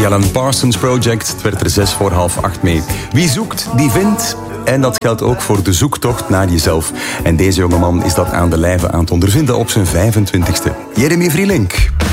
The Alan Parsons Project. Het werd er 7:45 mee. Wie zoekt, die vindt. En dat geldt ook voor de zoektocht naar jezelf. En deze jongeman is dat aan de lijve aan het ondervinden op zijn 25e. Jeremy Vrielink.